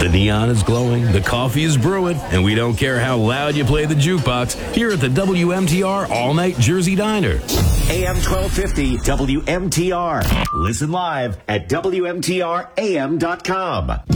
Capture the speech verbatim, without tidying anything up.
The neon is glowing, the coffee is brewing, and we don't care how loud you play the jukebox here at the W M T R All-Night Jersey Diner. A M twelve fifty W M T R. Listen live at W M T R A M dot com.